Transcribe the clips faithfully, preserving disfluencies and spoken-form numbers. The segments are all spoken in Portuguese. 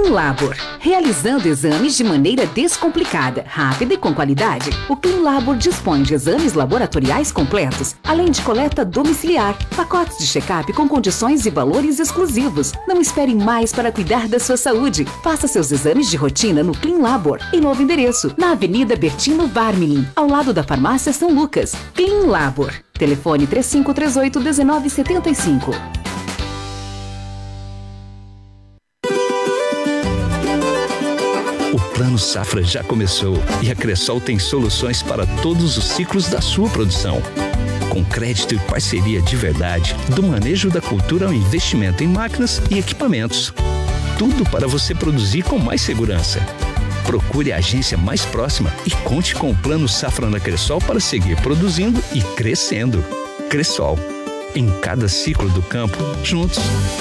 Clean Labor, realizando exames de maneira descomplicada, rápida e com qualidade. O Clean Labor dispõe de exames laboratoriais completos, além de coleta domiciliar, pacotes de check-up com condições e valores exclusivos. Não espere mais para cuidar da sua saúde. Faça seus exames de rotina no Clean Labor, em novo endereço, na Avenida Bertino Varmilin, ao lado da Farmácia São Lucas. Clean Labor. Telefone três cinco três oito, um nove sete cinco. O Plano Safra já começou e a Cressol tem soluções para todos os ciclos da sua produção. Com crédito e parceria de verdade, do manejo da cultura ao investimento em máquinas e equipamentos. Tudo para você produzir com mais segurança. Procure a agência mais próxima e conte com o Plano Safra na Cressol para seguir produzindo e crescendo. Cressol. Em cada ciclo do campo, juntos.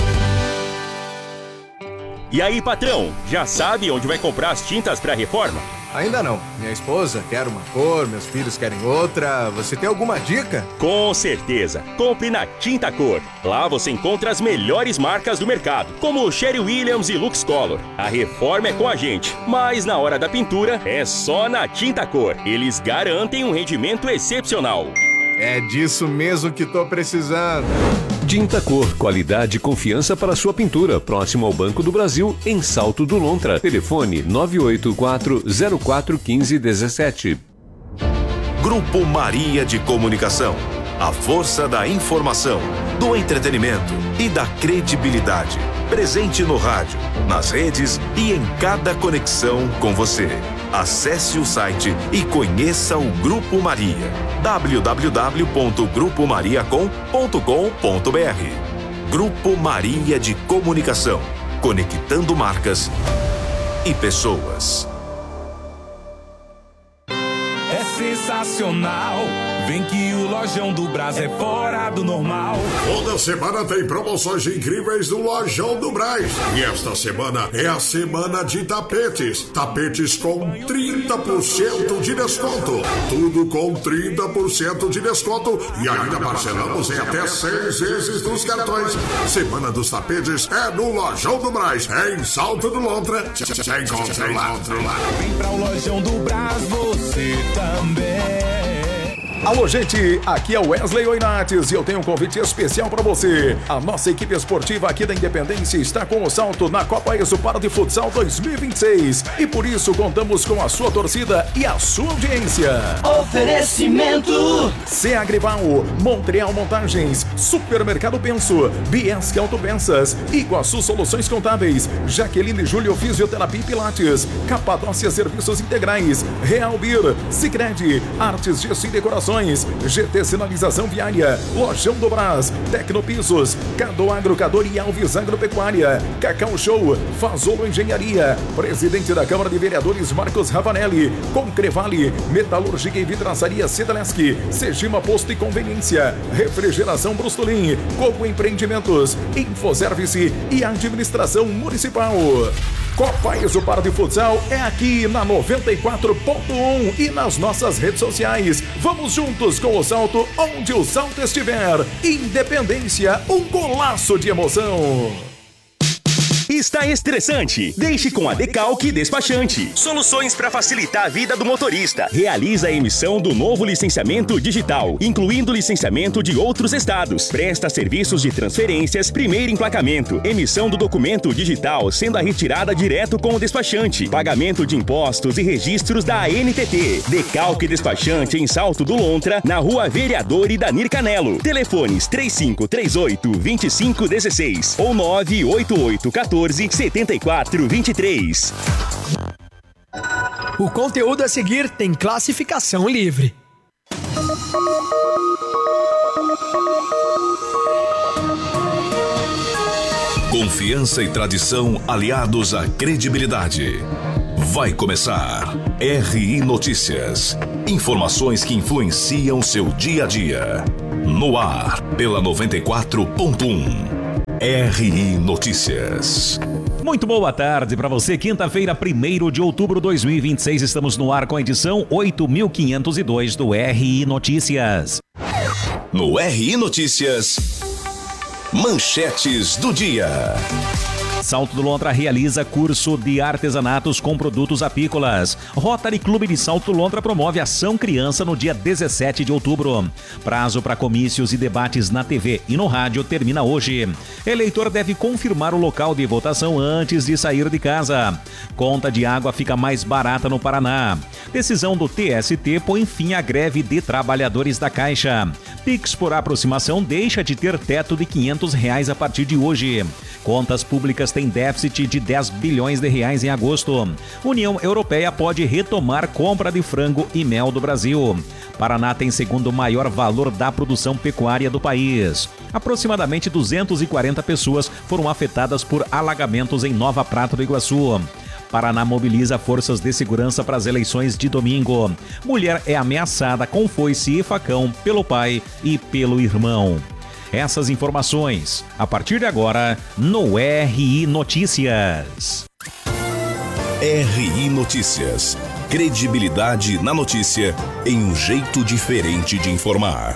E aí, patrão, já sabe onde vai comprar as tintas para reforma? Ainda não. Minha esposa quer uma cor, meus filhos querem outra. Você tem alguma dica? Com certeza. Compre na Tinta Cor. Lá você encontra as melhores marcas do mercado, como Sherwin Williams e Lux Color. A reforma é com a gente, mas na hora da pintura é só na Tinta Cor. Eles garantem um rendimento excepcional. É disso mesmo que tô precisando. Tinta Cor, qualidade e confiança para sua pintura. Próximo ao Banco do Brasil, em Salto do Lontra. Telefone nove oito quatro, zero quatro um cinco um sete. Grupo Maria de Comunicação. A força da informação, do entretenimento e da credibilidade. Presente no rádio, nas redes e em cada conexão com você. Acesse o site e conheça o Grupo Maria. w w w ponto grupo maria com ponto com ponto b r. Grupo Maria de Comunicação. Conectando marcas e pessoas. É sensacional. Vem que o Lojão do Brás é fora do normal. Toda semana tem promoções incríveis no Lojão do Brás. E esta semana é a semana de tapetes. Tapetes com trinta por cento de desconto. Tudo com trinta por cento de desconto. E ainda parcelamos em até seis vezes nos cartões. Semana dos tapetes é no Lojão do Brás. É em Salto do Lontra. Já encontra lá. Vem pra o Lojão do Brás, você também. Alô, gente, aqui é o Wesley Oinates e eu tenho um convite especial para você. A nossa equipe esportiva aqui da Independência está com o salto na Copa Exupar de Futsal dois mil e vinte e seis e por isso contamos com a sua torcida e a sua audiência. Oferecimento C Agrival, Montreal Montagens, Supermercado Penso, Biesque Autopeças, Iguaçu Soluções Contábeis, Jaqueline Júlio Fisioterapia e Pilates, Capadócia Serviços Integrais, Real Beer, Sicredi, Artes Gesso e Decorações, G T Sinalização Viária, Lojão do Brás, Tecnopisos, Cado Agrocador e Alves Agropecuária, Cacau Show, Fazolo Engenharia, Presidente da Câmara de Vereadores Marcos Ravanelli, Concrevale, Metalúrgica e Vidraçaria Cedaleschi, Segima Posto e Conveniência, Refrigeração Brustolin, Coco Empreendimentos, Infoservice e Administração Municipal. Copa Exupar de Futsal é aqui na noventa e quatro ponto um e nas nossas redes sociais. Vamos juntos com o salto onde o salto estiver. Independência, um golaço de emoção. Está estressante? Deixe com a Decalque Despachante. Soluções para facilitar a vida do motorista. Realiza a emissão do novo licenciamento digital, incluindo licenciamento de outros estados. Presta serviços de transferências, primeiro emplacamento, emissão do documento digital, sendo a retirada direto com o despachante, pagamento de impostos e registros da A N T T. Decalque Despachante em Salto do Lontra, na Rua Vereador Idanir Canelo. Telefones três cinco três oito, dois cinco um seis ou nove oito oito um quatro sete quatro dois três. O conteúdo a seguir tem classificação livre. Confiança e tradição aliados à credibilidade. Vai começar R I Notícias. Informações que influenciam seu dia a dia. No ar, pela noventa e quatro ponto um. R I Notícias. Muito boa tarde para você. Quinta-feira, primeiro de outubro de dois mil e vinte e seis, estamos no ar com a edição oito mil quinhentos e dois do R I Notícias. No R I Notícias, manchetes do dia. Salto do Lontra realiza curso de artesanatos com produtos apícolas. Rotary Clube de Salto do Lontra promove Ação Criança no dia dezessete de outubro. Prazo para comícios e debates na T V e no rádio termina hoje. Eleitor deve confirmar o local de votação antes de sair de casa. Conta de água fica mais barata no Paraná. Decisão do T S T põe fim à greve de trabalhadores da Caixa. Pix por aproximação deixa de ter teto de quinhentos reais a partir de hoje. Contas públicas têm déficit de dez bilhões de reais em agosto. União Europeia pode retomar compra de frango e mel do Brasil. Paraná tem segundo maior valor da produção pecuária do país. Aproximadamente duzentas e quarenta pessoas foram afetadas por alagamentos em Nova Prata do Iguaçu. Paraná mobiliza forças de segurança para as eleições de domingo. Mulher é ameaçada com foice e facão pelo pai e pelo irmão. Essas informações, a partir de agora, no R I Notícias. R I Notícias. Credibilidade na notícia em um jeito diferente de informar.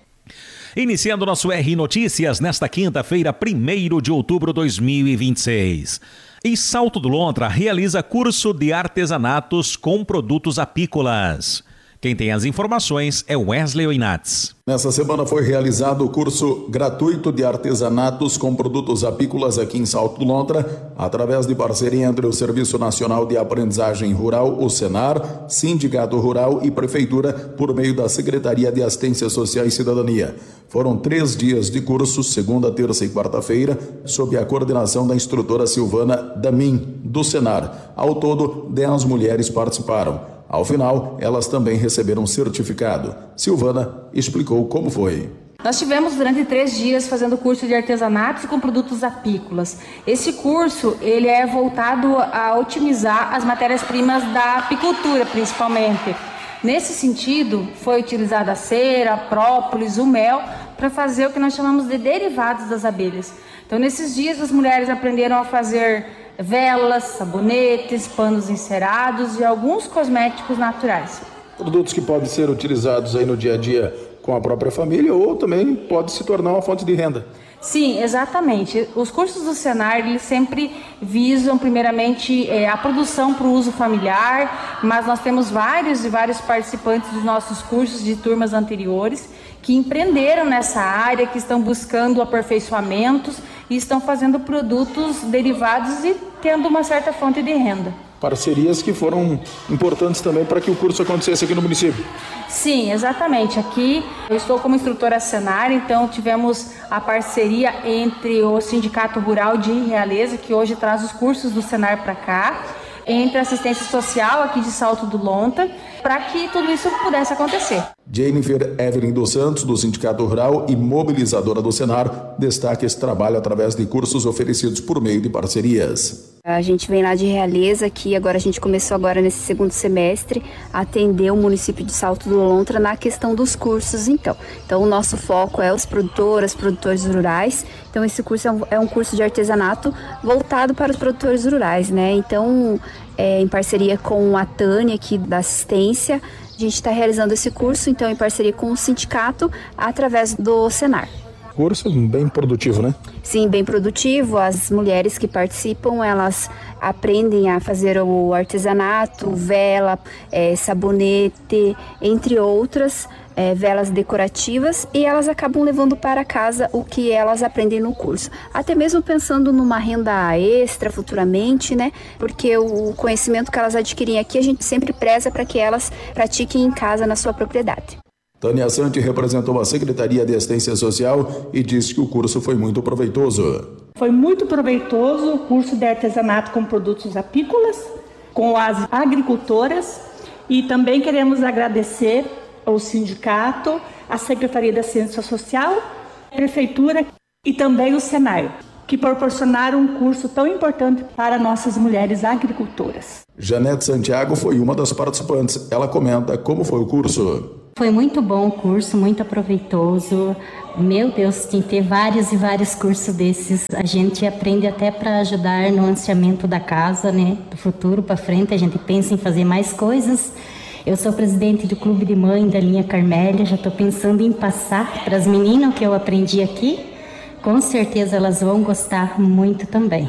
Iniciando nosso R I Notícias nesta quinta-feira, primeiro de outubro de dois mil e vinte e seis. E Salto do Lontra realiza curso de artesanatos com produtos apícolas. Quem tem as informações é Wesley Oinatz. Nessa semana foi realizado o curso gratuito de artesanatos com produtos apícolas aqui em Salto do Lontra, através de parceria entre o Serviço Nacional de Aprendizagem Rural, o Senar, Sindicato Rural e Prefeitura, por meio da Secretaria de Assistência Social e Cidadania. Foram três dias de curso, segunda, terça e quarta-feira, sob a coordenação da instrutora Silvana Damin, do Senar. Ao todo, dez mulheres participaram. Ao final, elas também receberam um certificado. Silvana explicou como foi. Nós tivemos durante três dias fazendo curso de artesanatos com produtos apícolas. Esse curso ele é voltado a otimizar as matérias-primas da apicultura, principalmente. Nesse sentido, foi utilizada a cera, a própolis, o mel, para fazer o que nós chamamos de derivados das abelhas. Então, nesses dias, as mulheres aprenderam a fazer velas, sabonetes, panos encerados e alguns cosméticos naturais. Produtos que podem ser utilizados aí no dia a dia com a própria família ou também pode se tornar uma fonte de renda. Sim, exatamente. Os cursos do Senar, eles sempre visam, primeiramente, é, a produção para o uso familiar, mas nós temos vários e vários participantes dos nossos cursos de turmas anteriores que empreenderam nessa área, que estão buscando aperfeiçoamentos e estão fazendo produtos derivados e tendo uma certa fonte de renda. Parcerias que foram importantes também para que o curso acontecesse aqui no município. Sim, exatamente. Aqui eu estou como instrutora Senar, então tivemos a parceria entre o Sindicato Rural de Realeza, que hoje traz os cursos do Senar para cá, entre a assistência social aqui de Salto do Lontra, para que tudo isso pudesse acontecer. Jennifer Evelyn dos Santos, do Sindicato Rural e mobilizadora do Senar, destaca esse trabalho através de cursos oferecidos por meio de parcerias. A gente vem lá de Realeza, que agora a gente começou agora nesse segundo semestre a atender o município de Salto do Lontra na questão dos cursos, então. Então o nosso foco é os produtoras, produtores rurais. Então esse curso é um, é um curso de artesanato voltado para os produtores rurais, né? Então, é, em parceria com a Tânia aqui da assistência, a gente está realizando esse curso, então em parceria com o sindicato, através do Senar. Curso bem produtivo, né? Sim, bem produtivo. As mulheres que participam, elas aprendem a fazer o artesanato, vela, é, sabonete, entre outras, é, velas decorativas, e elas acabam levando para casa o que elas aprendem no curso. Até mesmo pensando numa renda extra futuramente, né? Porque o conhecimento que elas adquirem aqui, a gente sempre preza para que elas pratiquem em casa, na sua propriedade. Tânia Santi representou a Secretaria de Assistência Social e disse que o curso foi muito proveitoso. Foi muito proveitoso o curso de artesanato com produtos apícolas, com as agricultoras, e também queremos agradecer ao sindicato, a Secretaria de Assistência Social, a Prefeitura e também o Senar, que proporcionaram um curso tão importante para nossas mulheres agricultoras. Janete Santiago foi uma das participantes. Ela comenta como foi o curso. Foi muito bom o curso, muito aproveitoso. Meu Deus, tem que ter vários e vários cursos desses. A gente aprende até para ajudar no ansiamento da casa, né? Do futuro para frente, a gente pensa em fazer mais coisas. Eu sou presidente do Clube de Mãe da linha Carmélia, já estou pensando em passar para as meninas o que eu aprendi aqui. Com certeza elas vão gostar muito também.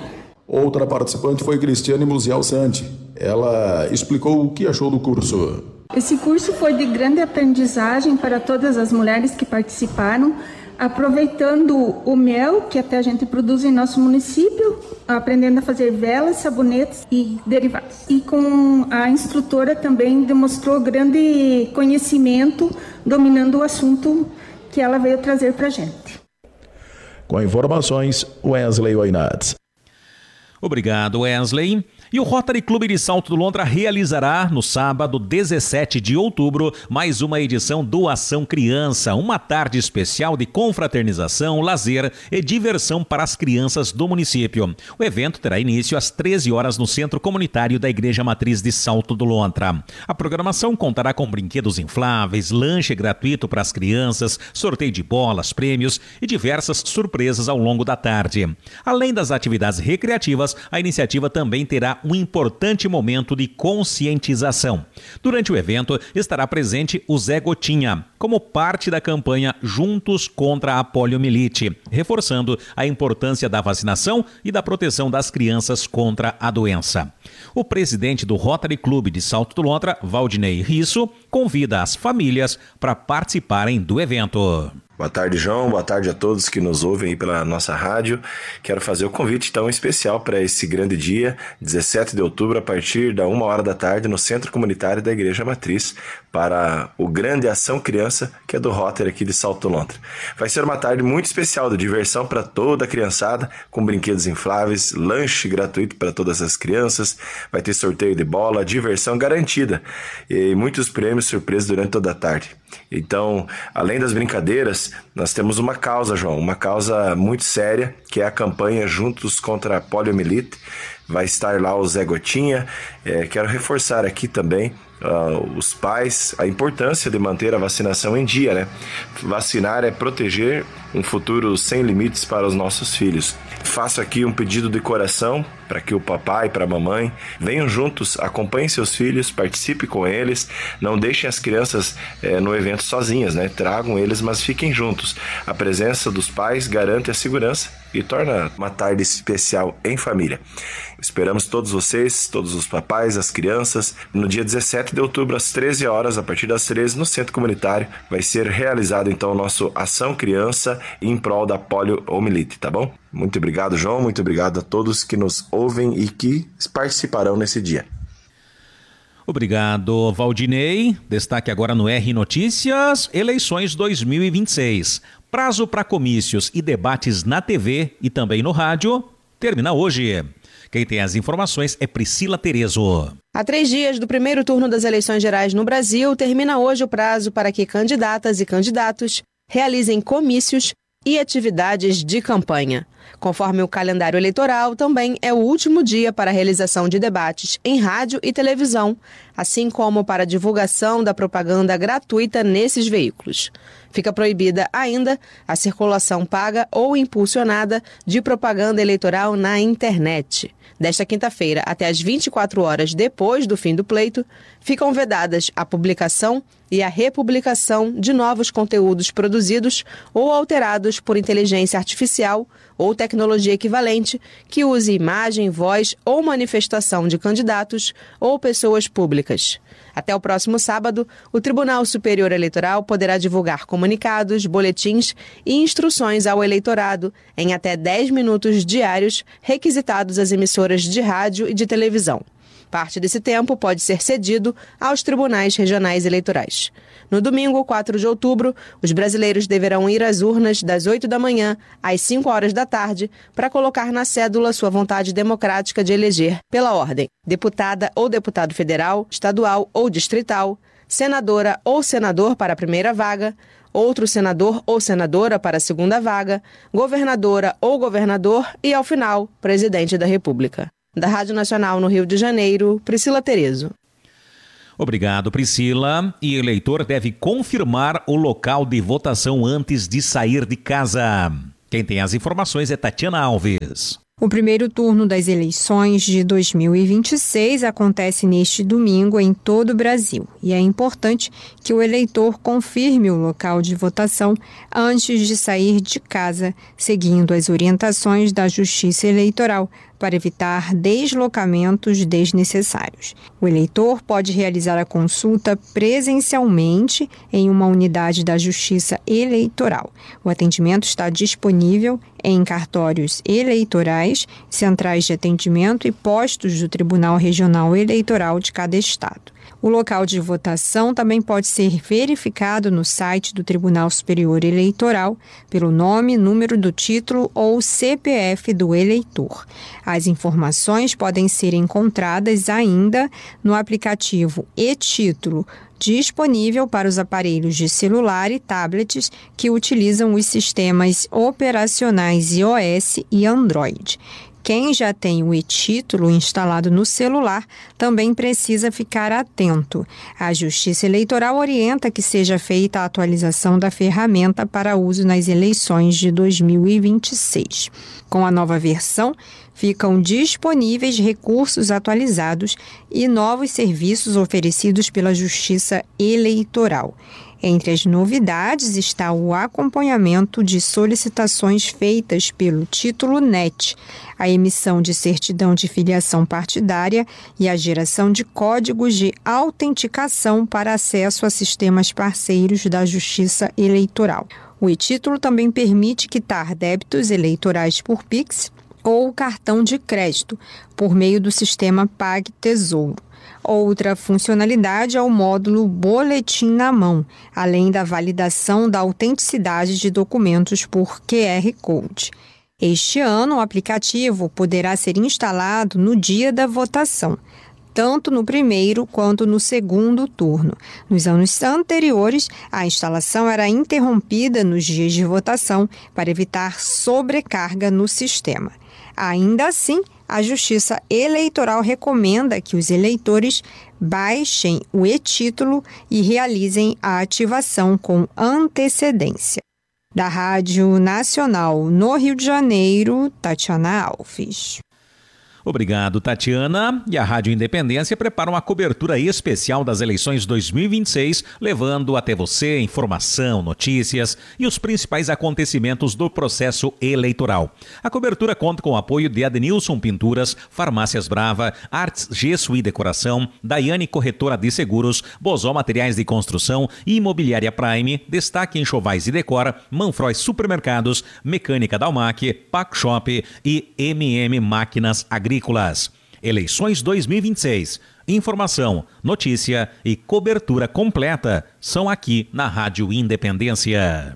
Outra participante foi Cristiane Musial Santi. Ela explicou o que achou do curso. Esse curso foi de grande aprendizagem para todas as mulheres que participaram, aproveitando o mel que até a gente produz em nosso município, aprendendo a fazer velas, sabonetes e derivados. E com a instrutora também demonstrou grande conhecimento, dominando o assunto que ela veio trazer para a gente. Com informações, Wesley Oinats. Obrigado, Wesley. E o Rotary Clube de Salto do Lontra realizará, no sábado, dezessete de outubro, mais uma edição do Ação Criança, uma tarde especial de confraternização, lazer e diversão para as crianças do município. O evento terá início às treze horas no Centro Comunitário da Igreja Matriz de Salto do Lontra. A programação contará com brinquedos infláveis, lanche gratuito para as crianças, sorteio de bolas, prêmios e diversas surpresas ao longo da tarde. Além das atividades recreativas, a iniciativa também terá um importante momento de conscientização. Durante o evento, estará presente o Zé Gotinha, como parte da campanha Juntos contra a Poliomielite, reforçando a importância da vacinação e da proteção das crianças contra a doença. O presidente do Rotary Clube de Salto do Lontra, Valdinei Risso, convida as famílias para participarem do evento. Boa tarde, João. Boa tarde a todos que nos ouvem aí pela nossa rádio. Quero fazer o convite tão especial para esse grande dia, dezessete de outubro, a partir da uma hora da tarde, no Centro Comunitário da Igreja Matriz, para o Grande Ação Criança, que é do Rotary aqui de Salto do Lontra. Vai ser uma tarde muito especial de diversão para toda a criançada, com brinquedos infláveis, lanche gratuito para todas as crianças, vai ter sorteio de bola, diversão garantida e muitos prêmios surpresa durante toda a tarde. Então, além das brincadeiras, nós temos uma causa, João, uma causa muito séria, que é a campanha Juntos contra a Poliomielite. Vai estar lá o Zé Gotinha. É, quero reforçar aqui também uh, os pais, a importância de manter a vacinação em dia, né? Vacinar é proteger um futuro sem limites para os nossos filhos. Faço aqui um pedido de coração para que o papai e para a mamãe venham juntos, acompanhem seus filhos, participe com eles, não deixem as crianças é, no evento sozinhas, né? Tragam eles, mas fiquem juntos. A presença dos pais garante a segurança e torna uma tarde especial em família. Esperamos todos vocês, todos os papais, as crianças, no dia dezessete de outubro, às treze horas, a partir das treze, no Centro Comunitário, vai ser realizado então o nosso Ação Criança em prol da poliomielite, tá bom? Muito obrigado, João, muito obrigado a todos que nos ouvem e que participarão nesse dia. Obrigado, Valdinei. Destaque agora no R Notícias, eleições dois mil e vinte e seis. Prazo para comícios e debates na T V e também no rádio termina hoje. Quem tem as informações é Priscila Terezo. Há três dias do primeiro turno das eleições gerais no Brasil, termina hoje o prazo para que candidatas e candidatos realizem comícios e atividades de campanha. Conforme o calendário eleitoral, também é o último dia para a realização de debates em rádio e televisão, assim como para a divulgação da propaganda gratuita nesses veículos. Fica proibida ainda a circulação paga ou impulsionada de propaganda eleitoral na internet. Desta quinta-feira até às vinte e quatro horas depois do fim do pleito, ficam vedadas a publicação e a republicação de novos conteúdos produzidos ou alterados por inteligência artificial ou tecnologia equivalente que use imagem, voz ou manifestação de candidatos ou pessoas públicas. Até o próximo sábado, o Tribunal Superior Eleitoral poderá divulgar comunicados, boletins e instruções ao eleitorado em até dez minutos diários requisitados às emissoras de rádio e de televisão. Parte desse tempo pode ser cedido aos tribunais regionais eleitorais. No domingo, quatro de outubro, os brasileiros deverão ir às urnas das oito da manhã às cinco horas da tarde para colocar na cédula sua vontade democrática de eleger, pela ordem, deputada ou deputado federal, estadual ou distrital, senadora ou senador para a primeira vaga, outro senador ou senadora para a segunda vaga, governadora ou governador e, ao final, presidente da República. Da Rádio Nacional no Rio de Janeiro, Priscila Terezo. Obrigado, Priscila. E eleitor deve confirmar o local de votação antes de sair de casa. Quem tem as informações é Tatiana Alves. O primeiro turno das eleições de dois mil e vinte e seis acontece neste domingo em todo o Brasil e é importante que o eleitor confirme o local de votação antes de sair de casa, seguindo as orientações da Justiça Eleitoral, para evitar deslocamentos desnecessários. O eleitor pode realizar a consulta presencialmente em uma unidade da Justiça Eleitoral. O atendimento está disponível em cartórios eleitorais, centrais de atendimento e postos do Tribunal Regional Eleitoral de cada estado. O local de votação também pode ser verificado no site do Tribunal Superior Eleitoral pelo nome, número do título ou C P F do eleitor. As informações podem ser encontradas ainda no aplicativo e-Título, disponível para os aparelhos de celular e tablets que utilizam os sistemas operacionais iOS e Android. Quem já tem o e-Título instalado no celular também precisa ficar atento. A Justiça Eleitoral orienta que seja feita a atualização da ferramenta para uso nas eleições de dois mil e vinte e seis. Com a nova versão, ficam disponíveis recursos atualizados e novos serviços oferecidos pela Justiça Eleitoral. Entre as novidades está o acompanhamento de solicitações feitas pelo Título N E T, a emissão de certidão de filiação partidária e a geração de códigos de autenticação para acesso a sistemas parceiros da Justiça Eleitoral. O e-Título também permite quitar débitos eleitorais por Pix ou cartão de crédito, por meio do sistema PagTesouro. Outra funcionalidade é o módulo Boletim na Mão, além da validação da autenticidade de documentos por Q R Code. Este ano, o aplicativo poderá ser instalado no dia da votação, tanto no primeiro quanto no segundo turno. Nos anos anteriores, a instalação era interrompida nos dias de votação para evitar sobrecarga no sistema. Ainda assim, a Justiça Eleitoral recomenda que os eleitores baixem o e-Título e realizem a ativação com antecedência. Da Rádio Nacional no Rio de Janeiro, Tatiana Alves. Obrigado, Tatiana. E a Rádio Independência prepara uma cobertura especial das eleições dois mil e vinte e seis, levando até você informação, notícias e os principais acontecimentos do processo eleitoral. A cobertura conta com o apoio de Adenilson Pinturas, Farmácias Brava, Artes Gesso e Decoração, Daiane Corretora de Seguros, Bozó Materiais de Construção e Imobiliária Prime, Destaque Enxovais e Decora, Manfroy Supermercados, Mecânica Dalmac, Pac Shop e M M Máquinas Agrícolas. Eleições dois mil e vinte e seis. Informação, notícia e cobertura completa são aqui na Rádio Independência.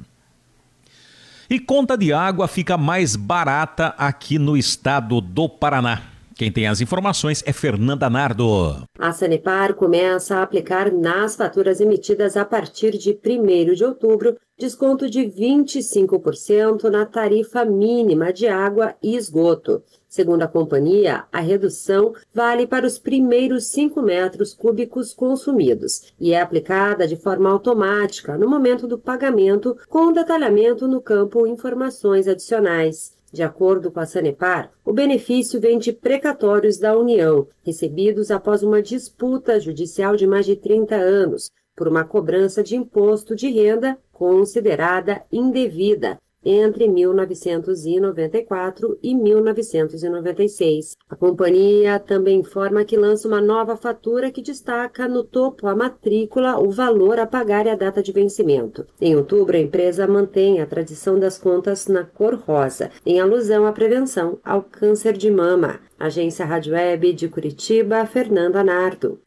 E conta de água fica mais barata aqui no estado do Paraná. Quem tem as informações é Fernanda Nardo. A Sanepar começa a aplicar nas faturas emitidas a partir de primeiro de outubro desconto de vinte e cinco por cento na tarifa mínima de água e esgoto. Segundo a companhia, a redução vale para os primeiros cinco metros cúbicos consumidos e é aplicada de forma automática no momento do pagamento, com detalhamento no campo Informações Adicionais. De acordo com a Sanepar, o benefício vem de precatórios da União, recebidos após uma disputa judicial de mais de trinta anos, por uma cobrança de imposto de renda considerada indevida entre mil novecentos e noventa e quatro e mil novecentos e noventa e seis. A companhia também informa que lança uma nova fatura que destaca no topo a matrícula, o valor a pagar e a data de vencimento. Em outubro, a empresa mantém a tradição das contas na cor rosa, em alusão à prevenção ao câncer de mama. Agência Rádio Web de Curitiba, Fernanda Nardo.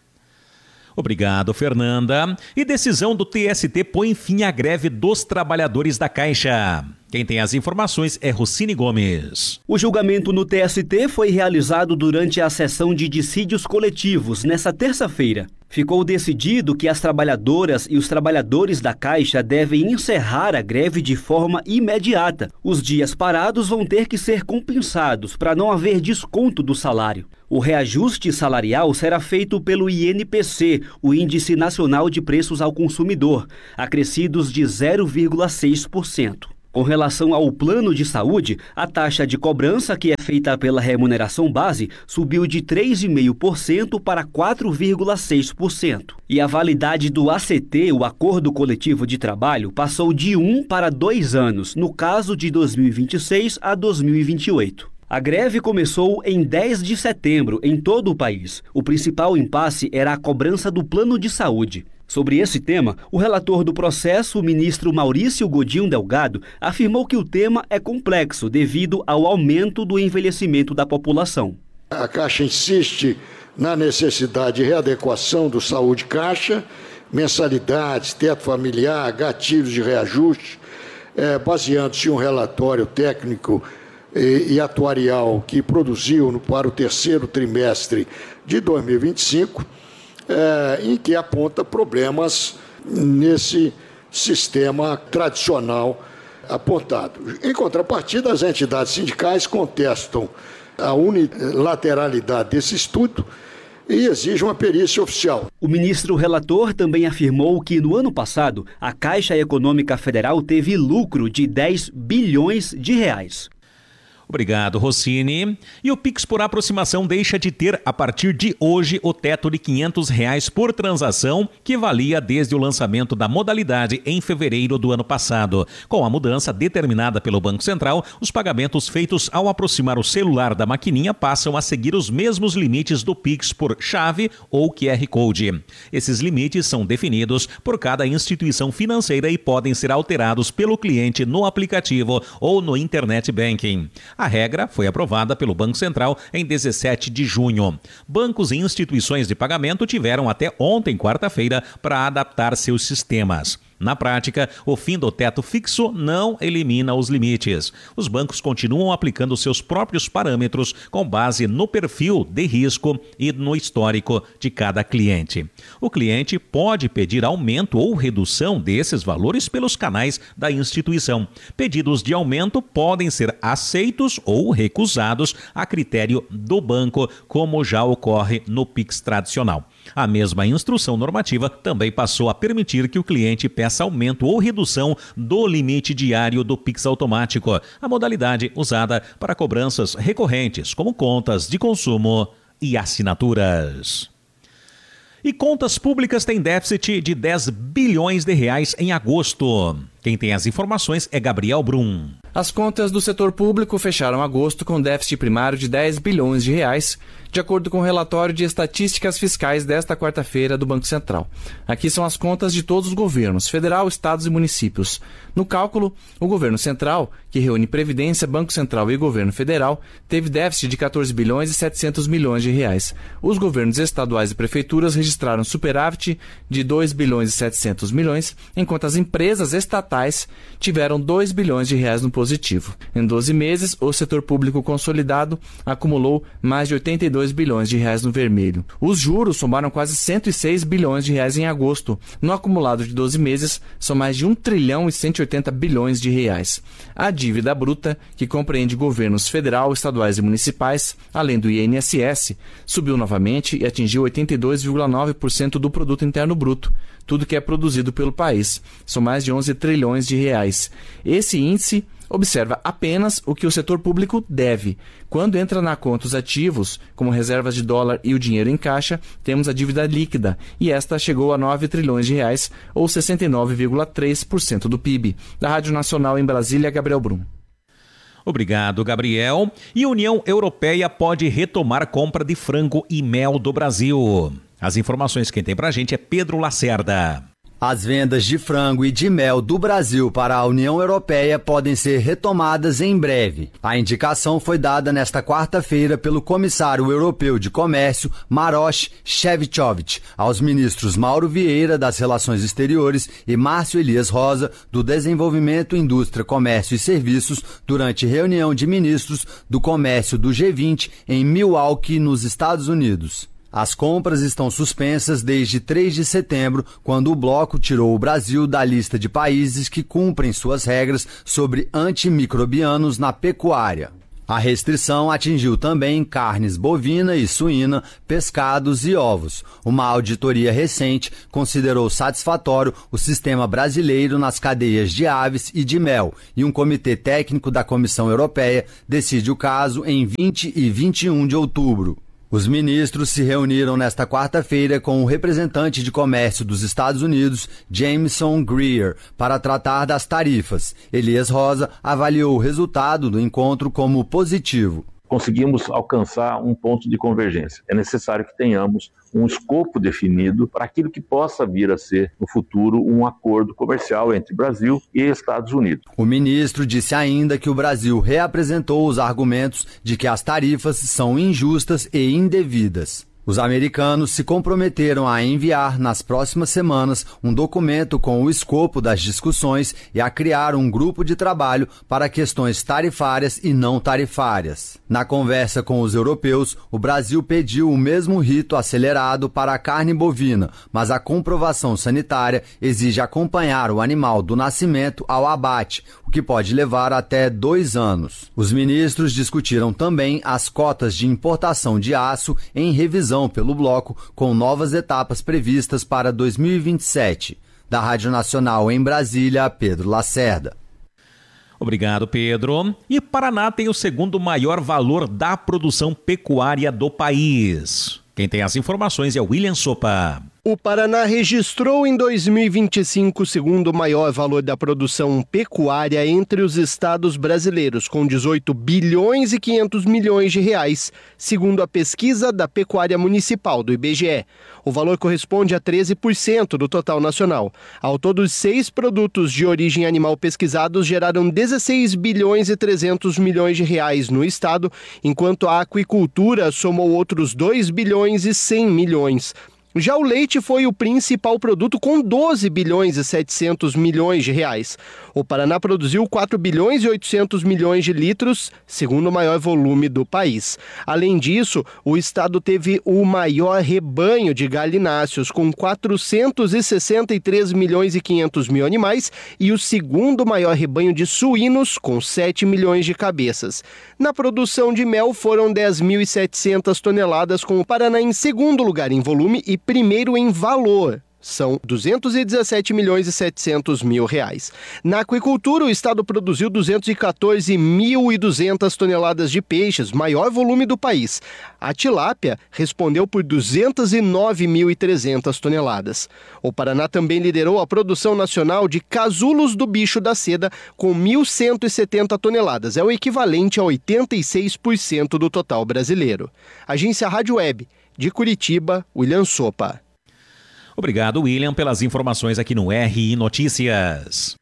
Obrigado, Fernanda. E decisão do T S T põe fim à greve dos trabalhadores da Caixa. Quem tem as informações é Rossini Gomes. O julgamento no T S T foi realizado durante a sessão de dissídios coletivos, nesta terça-feira. Ficou decidido que as trabalhadoras e os trabalhadores da Caixa devem encerrar a greve de forma imediata. Os dias parados vão ter que ser compensados para não haver desconto do salário. O reajuste salarial será feito pelo I N P C, o Índice Nacional de Preços ao Consumidor, acrescidos de zero vírgula seis por cento. Com relação ao plano de saúde, a taxa de cobrança, que é feita pela remuneração base, subiu de três vírgula cinco por cento para quatro vírgula seis por cento. E a validade do A C T, o Acordo Coletivo de Trabalho, passou de um para dois anos, no caso de dois mil e vinte e seis a dois mil e vinte e oito. A greve começou em dez de setembro em todo o país. O principal impasse era a cobrança do plano de saúde. Sobre esse tema, o relator do processo, o ministro Maurício Godinho Delgado, afirmou que o tema é complexo devido ao aumento do envelhecimento da população. A Caixa insiste na necessidade de readequação do Saúde Caixa, mensalidades, teto familiar, gatilhos de reajuste, é, baseando-se em um relatório técnico e, e atuarial que produziu no, para o terceiro trimestre de dois mil e vinte e cinco, é, em que aponta problemas nesse sistema tradicional apontado. Em contrapartida, as entidades sindicais contestam a unilateralidade desse estudo e exige uma perícia oficial. O ministro relator também afirmou que no ano passado a Caixa Econômica Federal teve lucro de dez bilhões de reais. Obrigado, Rossini. E o Pix por aproximação deixa de ter, a partir de hoje, o teto de quinhentos reais por transação, que valia desde o lançamento da modalidade em fevereiro do ano passado. Com a mudança determinada pelo Banco Central, os pagamentos feitos ao aproximar o celular da maquininha passam a seguir os mesmos limites do Pix por chave ou Q R Code. Esses limites são definidos por cada instituição financeira e podem ser alterados pelo cliente no aplicativo ou no Internet Banking. A regra foi aprovada pelo Banco Central em dezessete de junho. Bancos e instituições de pagamento tiveram até ontem, quarta-feira, para adaptar seus sistemas. Na prática, o fim do teto fixo não elimina os limites. Os bancos continuam aplicando seus próprios parâmetros com base no perfil de risco e no histórico de cada cliente. O cliente pode pedir aumento ou redução desses valores pelos canais da instituição. Pedidos de aumento podem ser aceitos ou recusados a critério do banco, como já ocorre no Pix tradicional. A mesma instrução normativa também passou a permitir que o cliente peça aumento ou redução do limite diário do Pix automático, a modalidade usada para cobranças recorrentes, como contas de consumo e assinaturas. E contas públicas têm déficit de dez bilhões de reais em agosto. Quem tem as informações é Gabriel Brum. As contas do setor público fecharam agosto com déficit primário de dez bilhões de reais, de acordo com o relatório de estatísticas fiscais desta quarta-feira do Banco Central. Aqui são as contas de todos os governos, federal, estados e municípios. No cálculo, o governo central, que reúne Previdência, Banco Central e governo federal, teve déficit de quatorze bilhões e setecentos milhões de reais. Os governos estaduais e prefeituras registraram superávit de dois bilhões e setecentos milhões, enquanto as empresas estatais tiveram dois bilhões de reais no positivo. Em doze meses, o setor público consolidado acumulou mais de oitenta e dois bilhões de reais no vermelho. Os juros somaram quase cento e seis bilhões de reais em agosto. No acumulado de doze meses, são mais de um trilhão e cento e oitenta bilhões de reais. A dívida bruta, que compreende governos federal, estaduais e municipais, além do I N S S, subiu novamente e atingiu oitenta e dois vírgula nove por cento do produto interno bruto, tudo que é produzido pelo país. São mais de onze trilhões de reais. Esse índice observa apenas o que o setor público deve. Quando entra na conta os ativos, como reservas de dólar e o dinheiro em caixa, temos a dívida líquida, e esta chegou a nove trilhões de reais, ou sessenta e nove vírgula três por cento do P I B. Da Rádio Nacional em Brasília, Gabriel Brum. Obrigado, Gabriel. E a União Europeia pode retomar compra de frango e mel do Brasil. As informações quem tem pra gente é Pedro Lacerda. As vendas de frango e de mel do Brasil para a União Europeia podem ser retomadas em breve. A indicação foi dada nesta quarta-feira pelo comissário europeu de comércio, Maroš Šefčovič, aos ministros Mauro Vieira, das Relações Exteriores, e Márcio Elias Rosa, do Desenvolvimento, Indústria, Comércio e Serviços, durante reunião de ministros do comércio do G vinte em Milwaukee, nos Estados Unidos. As compras estão suspensas desde três de setembro, quando o bloco tirou o Brasil da lista de países que cumprem suas regras sobre antimicrobianos na pecuária. A restrição atingiu também carnes bovina e suína, pescados e ovos. Uma auditoria recente considerou satisfatório o sistema brasileiro nas cadeias de aves e de mel, e um comitê técnico da Comissão Europeia decide o caso em vinte e vinte e um de outubro. Os ministros se reuniram nesta quarta-feira com o representante de comércio dos Estados Unidos, Jameson Greer, para tratar das tarifas. Elias Rosa avaliou o resultado do encontro como positivo. conseguimos alcançar um ponto de convergência. É necessário que tenhamos um escopo definido para aquilo que possa vir a ser, no futuro, um acordo comercial entre Brasil e Estados Unidos. O ministro disse ainda que o Brasil reapresentou os argumentos de que as tarifas são injustas e indevidas. Os americanos se comprometeram a enviar nas próximas semanas um documento com o escopo das discussões e a criar um grupo de trabalho para questões tarifárias e não tarifárias. Na conversa com os europeus, o Brasil pediu o mesmo rito acelerado para a carne bovina, mas a comprovação sanitária exige acompanhar o animal do nascimento ao abate, o que pode levar até dois anos. Os ministros discutiram também as cotas de importação de aço em revisão pelo bloco, com novas etapas previstas para dois mil e vinte e sete. Da Rádio Nacional em Brasília, Pedro Lacerda. Obrigado, Pedro. E Paraná tem o segundo maior valor da produção pecuária do país. Quem tem as informações é o William Sopa. O Paraná registrou em dois mil e vinte e cinco o segundo maior valor da produção pecuária entre os estados brasileiros, com dezoito bilhões e quinhentos milhões de reais, segundo a pesquisa da Pecuária Municipal do I B G E. O valor corresponde a treze por cento do total nacional. Ao todo, os seis produtos de origem animal pesquisados geraram dezesseis bilhões e trezentos milhões de reais no estado, enquanto a aquicultura somou outros dois bilhões e cem milhões. Já o leite foi o principal produto, com doze bilhões e setecentos milhões de reais. O Paraná produziu quatro bilhões e oitocentos milhões de litros, segundo o maior volume do país. Além disso, o estado teve o maior rebanho de galináceos, com quatrocentos e sessenta e três milhões e quinhentos mil animais, e o segundo maior rebanho de suínos, com sete milhões de cabeças. Na produção de mel foram dez mil e setecentas toneladas, com o Paraná em segundo lugar em volume e primeiro em valor. São duzentos e dezessete milhões e setecentos mil reais. Na aquicultura, o estado produziu duzentos e quatorze mil e duzentas toneladas de peixes, maior volume do país. A tilápia respondeu por duzentos e nove mil e trezentas toneladas. O Paraná também liderou a produção nacional de casulos do bicho da seda, com mil cento e setenta toneladas. É o equivalente a oitenta e seis por cento do total brasileiro. Agência Rádio Web, de Curitiba, William Sopa. Obrigado, William, pelas informações aqui no R I Notícias.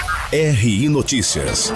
R I Notícias.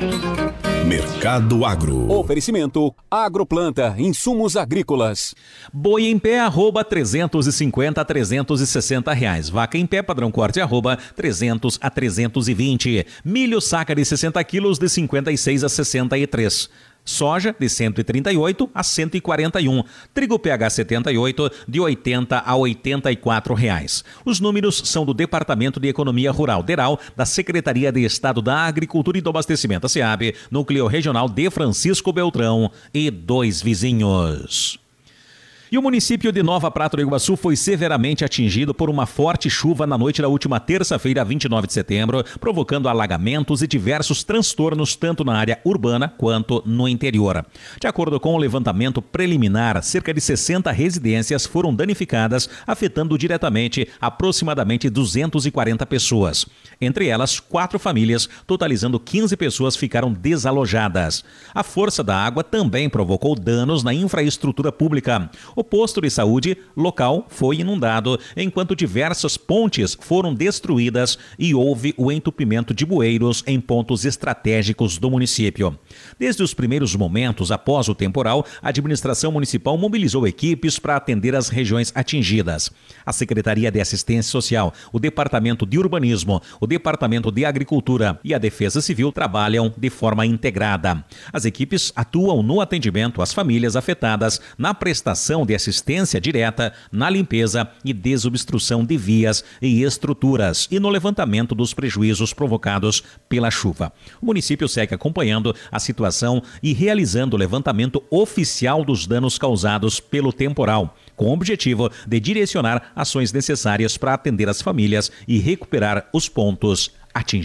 Mercado Agro. Oferecimento Agroplanta, insumos agrícolas. Boi em pé, arroba trezentos e cinquenta a trezentos e sessenta reais. Vaca em pé, padrão corte, arroba trezentos a trezentos e vinte. Milho saca de sessenta quilos, de cinquenta e seis a sessenta e três. Soja de cento e trinta e oito a cento e quarenta e um, trigo P H setenta e oito de oitenta a oitenta e quatro reais. Os números são do Departamento de Economia Rural DERAL, da Secretaria de Estado da Agricultura e do Abastecimento, a SEAB, Núcleo Regional de Francisco Beltrão e dois vizinhos. E o município de Nova Prata do Iguaçu foi severamente atingido por uma forte chuva na noite da última terça-feira, vinte e nove de setembro, provocando alagamentos e diversos transtornos tanto na área urbana quanto no interior. De acordo com o levantamento preliminar, cerca de sessenta residências foram danificadas, afetando diretamente aproximadamente duzentas e quarenta pessoas. Entre elas, quatro famílias, totalizando quinze pessoas, ficaram desalojadas. A força da água também provocou danos na infraestrutura pública. O posto de saúde local foi inundado, enquanto diversas pontes foram destruídas e houve o entupimento de bueiros em pontos estratégicos do município. Desde os primeiros momentos após o temporal, a administração municipal mobilizou equipes para atender as regiões atingidas. A Secretaria de Assistência Social, o Departamento de Urbanismo, o Departamento de Agricultura e a Defesa Civil trabalham de forma integrada. As equipes atuam no atendimento às famílias afetadas, na prestação de assistência direta, na limpeza e desobstrução de vias e estruturas e no levantamento dos prejuízos provocados pela chuva. O município segue acompanhando a situação e realizando o levantamento oficial dos danos causados pelo temporal, com o objetivo de direcionar ações necessárias para atender as famílias e recuperar os pontos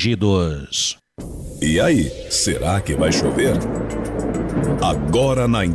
atingidos. E aí, será que vai chover? Agora na